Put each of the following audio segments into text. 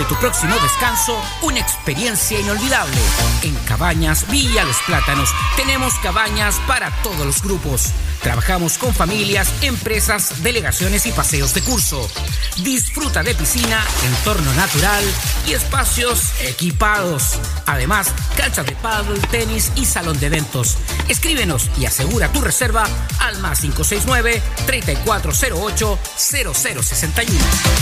de tu próximo descanso una experiencia inolvidable. En Cabañas Villa Los Plátanos tenemos cabañas para todos los grupos. Trabajamos con familias, empresas, delegaciones y paseos de curso. Disfruta de piscina, entorno natural y espacios equipados. Además, canchas de pádel, tenis y salón de eventos. Escríbenos y asegura tu reserva al más 569-3408-0061.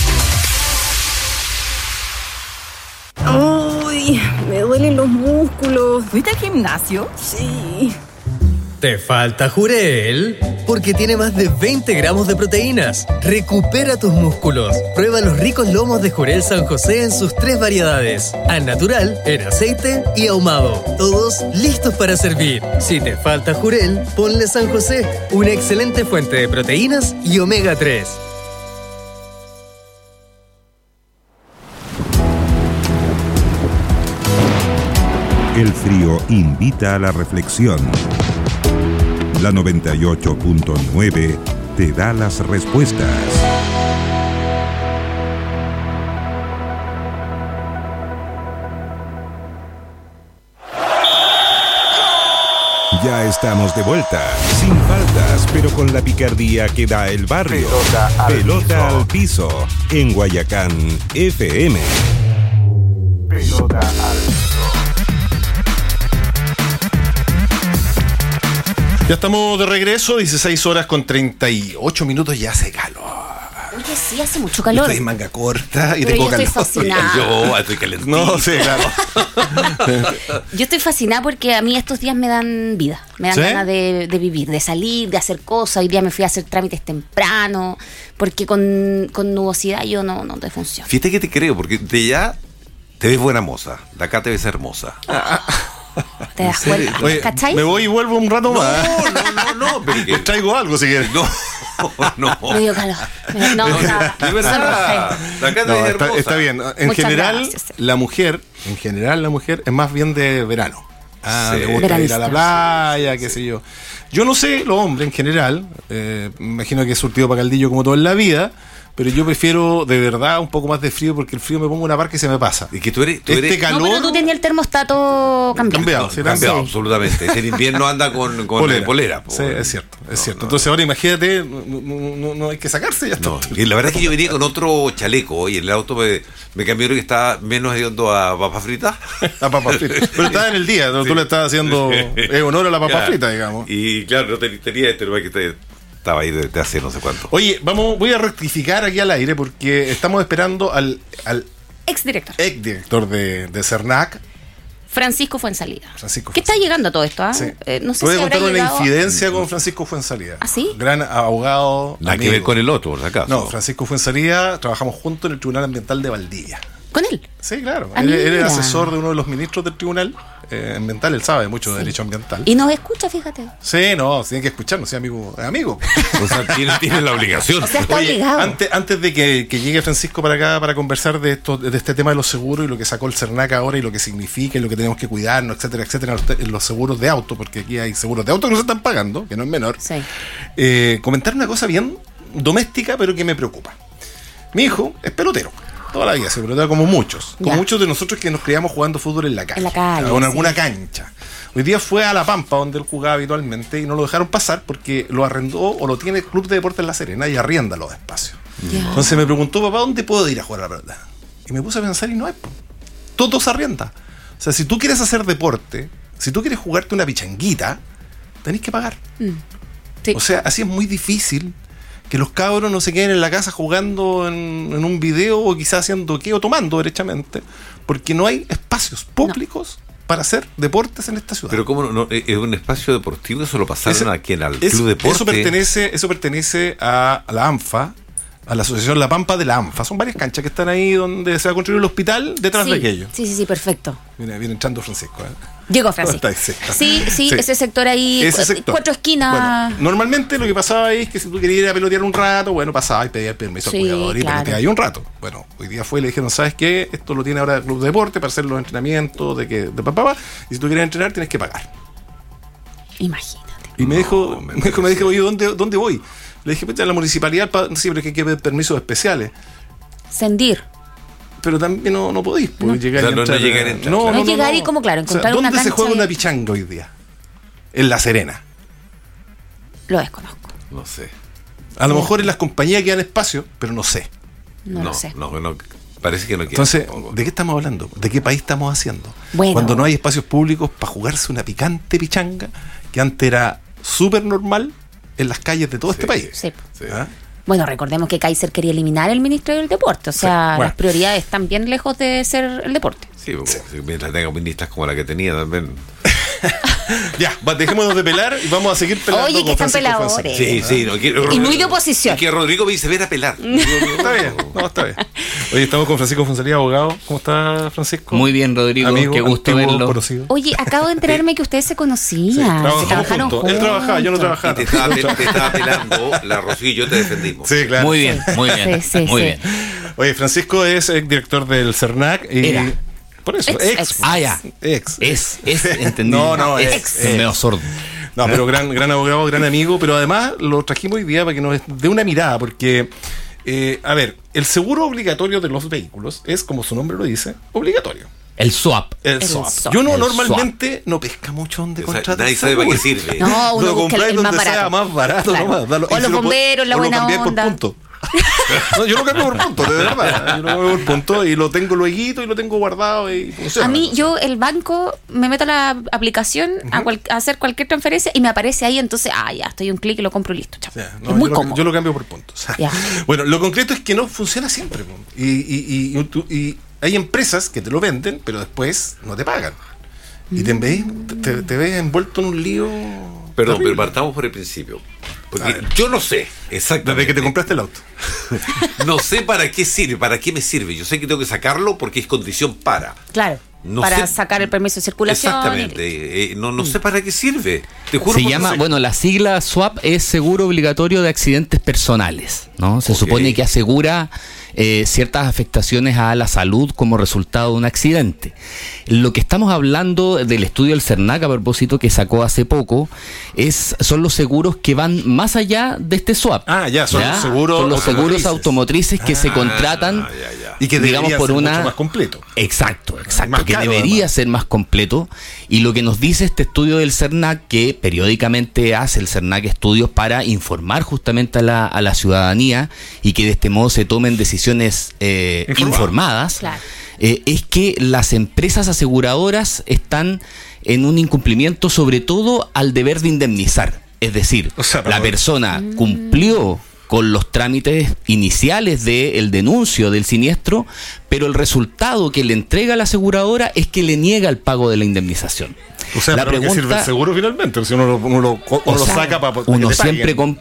¡Ay! Me duelen los músculos. ¿Fuiste al gimnasio? Sí. ¿Te falta Jurel? Porque tiene más de 20 gramos de proteínas. Recupera tus músculos. Prueba los ricos lomos de Jurel San José en sus 3 variedades. Al natural, en aceite y ahumado. Todos listos para servir. Si te falta Jurel, ponle San José. Una excelente fuente de proteínas y omega 3. El frío invita a la reflexión. La 98.9 te da las respuestas. Ya estamos de vuelta, sin faltas, pero con la picardía que da el barrio. Pelota al piso, en Guayacán FM. Pelota al piso. Ya estamos de regreso, 16 horas con 38 minutos, ya hace calor. Oye, sí, hace mucho calor. Estoy en manga corta y pero tengo yo calor. estoy fascinada. Yo estoy calentito. No, sí, claro. Yo estoy fascinada porque a mí estos días me dan vida. Me dan ganas de vivir, de salir, de hacer cosas. Hoy día me fui a hacer trámites temprano, porque con nubosidad yo no te funciona. Fíjate que te creo, porque de allá te ves buena moza, de acá te ves hermosa. ¿Te das cuenta? Oye, ¿cachai? me voy y vuelvo un rato más. No, pero Les traigo algo si quieres. No. Me dio calor. No, de verdad. De acá te ves hermosa. Está bien. En general, la mujer es más bien de verano. Le gusta ir a la playa, qué sé yo. Yo no sé, los hombres en general, me imagino que es surtido para caldillo como todo en la vida, pero yo prefiero de verdad un poco más de frío, porque el frío me pongo una parca y se me pasa. Y que tú eres calor. No, pero tú tenías el termostato cambiado. Cambiado, absolutamente. En invierno anda con polera. Sí, es cierto. Entonces ahora imagínate, no hay que sacarse, ya está. No. Y la verdad es que yo venía con otro chaleco y en el auto me cambiaron que estaba menos hediondo a papas fritas. Pero estaba en el día, tú le estabas haciendo honor a la papa frita, digamos. Y claro, no tenía que estaba ahí de hace no sé cuánto. Oye, voy a rectificar aquí al aire porque estamos esperando al exdirector de CERNAC, Francisco Fuenzalida. ¿Qué está llegando a todo esto? Sí. No sé voy si a contar habrá una llegado... infidencia con Francisco Fuenzalida. ¿Ah, sí? Gran abogado. Nada que ver con el otro, por si acaso. No, Francisco Fuenzalida, trabajamos juntos en el Tribunal Ambiental de Valdivia. ¿Con él? Sí, claro. Él es asesor de uno de los ministros del Tribunal Ambiental. Él sabe mucho de derecho ambiental. Y nos escucha, fíjate. Sí, no, tiene que escucharnos, sí, amigo. O sea, tiene la obligación. O sea, está obligado. Antes de que llegue Francisco para acá para conversar de este tema de los seguros y lo que sacó el CERNAC ahora y lo que significa y lo que tenemos que cuidarnos, etcétera, los seguros de auto, porque aquí hay seguros de auto que no se están pagando, que no es menor. Sí. Comentar una cosa bien doméstica, pero que me preocupa. Mi hijo es pelotero. Toda la vida se pelotaba como muchos. Como muchos de nosotros que nos criamos jugando fútbol en la calle. O en alguna cancha. Hoy día fue a La Pampa, donde él jugaba habitualmente, y no lo dejaron pasar porque lo arrendó o lo tiene el Club de Deportes La Serena y arrienda los espacios. Entonces me preguntó, papá, ¿dónde puedo ir a jugar a la pelota? Y me puse a pensar y no es. Todo se arrienda. O sea, si tú quieres hacer deporte, si tú quieres jugarte una pichanguita, tenés que pagar. Sí. O sea, así es muy difícil que los cabros no se queden en la casa jugando en un video o quizás haciendo qué o tomando derechamente, porque no hay espacios públicos para hacer deportes en esta ciudad. Pero ¿cómo no? ¿Es un espacio deportivo? ¿Eso lo pasaron a quién? ¿Al Club Deporte? Eso pertenece a la ANFA, a la Asociación La Pampa de la ANFA. Son varias canchas que están ahí donde se va a construir el hospital detrás de aquello. Sí, perfecto. Viene entrando Francisco. Llegó Francisco. Sí, ese sector ahí, cuatro esquinas. Bueno, normalmente lo que pasaba ahí es que si tú querías ir a pelotear un rato, bueno, pasaba y pedías permiso al cuidador y peloteaba ahí un rato. Bueno, hoy día fue y le dijeron, ¿sabes qué? Esto lo tiene ahora el Club de Deporte para hacer los entrenamientos de papá, y si tú quieres entrenar tienes que pagar. Imagínate. Y me dijo, oye, ¿dónde voy? Le dije, vete a la municipalidad, sí, pero es que hay que pedir permisos especiales. Sendir. pero también no podís llegar no llegar a entrar. No llegar y como, claro, encontrar una cancha. ¿Dónde se juega una pichanga hoy día? En La Serena. Lo desconozco. No sé. A lo mejor en las compañías quedan espacio, pero no sé. No lo sé. No, parece que no queda. Entonces, ¿de qué estamos hablando? ¿De qué país estamos haciendo? Bueno. Cuando no hay espacios públicos para jugarse una picante pichanga, que antes era súper normal en las calles de todo este país. Sí. ¿Ah? Bueno, recordemos que Kaiser quería eliminar el Ministerio del Deporte. O sea, las prioridades están bien lejos de ser el deporte. Sí, mientras tenga ministras como la que tenía también. Ya, dejémonos de pelar y vamos a seguir pelando. Oye, que están peladores. Sí, no quiero. Y muy de oposición. Que Rodrigo me dice ver a pelar. Está bien, está bien. Oye, estamos con Francisco Fonsalía, abogado. ¿Cómo está, Francisco? Muy bien, Rodrigo. Amigo, qué gusto verlo. Conocido. Oye, acabo de enterarme que ustedes se conocían. Sí, trabajaron juntos. Él trabajaba, yo no trabajaba. Te estaba pelando la Rocío y yo te defendimos. Sí, claro. Muy bien. Muy bien. Oye, Francisco es director del CERNAC. Era. Por eso, ex. Ya. Entendí. No, ex. Medio sordo. No, pero gran abogado, gran amigo, pero además lo trajimos hoy día para que nos dé una mirada, porque, a ver, el seguro obligatorio de los vehículos es, como su nombre lo dice, obligatorio. El swap. El swap. Yo normalmente no pesca mucho donde contratar. Nadie sabe para qué sirve. No, uno lo busca compráis el donde más barato. sea más barato. Claro. Nomás, o los bomberos, la buena onda. Por punto. No, yo lo cambio por punto, de verdad. Yo lo cambio por punto y lo tengo luego y lo tengo guardado y funciona. A mí, el banco, me meto a la aplicación a hacer cualquier transferencia y me aparece ahí, entonces, ya, estoy un clic y lo compro y listo. Es muy cómodo. Yo lo cambio por puntos. Bueno, lo concreto es que no funciona siempre. Y hay empresas que te lo venden, pero después no te pagan. Y te ves envuelto en un lío. Perdón, pero partamos por el principio. Porque yo no sé exactamente. Desde que te compraste el auto. No sé para qué sirve, para qué me sirve. Yo sé que tengo que sacarlo porque es condición para. Claro. No para sé. sacar el permiso de circulación. Exactamente. No sé para qué sirve. Te juro. Se llama, la sigla SWAP es Seguro Obligatorio de Accidentes Personales, ¿no? Se supone que asegura ciertas afectaciones a la salud como resultado de un accidente. Lo que estamos hablando del estudio del CERNAC, a propósito, que sacó hace poco, son los seguros que van más allá de este SWAP. Son los seguros automotrices que se contratan y que digamos por ser mucho más completo. Exacto, Más que caro, debería ser más completo. Y lo que nos dice este estudio del CERNAC, que periódicamente hace el CERNAC estudios para informar justamente a la ciudadanía y que de este modo se tomen decisiones informadas, claro. Es que las empresas aseguradoras están en un incumplimiento, sobre todo al deber de indemnizar. Es decir, la persona cumplió con los trámites iniciales del denuncio del siniestro, pero el resultado que le entrega la aseguradora es que le niega el pago de la indemnización. O sea, ¿para qué sirve el seguro finalmente? Si uno lo saca para que uno te siempre paguen.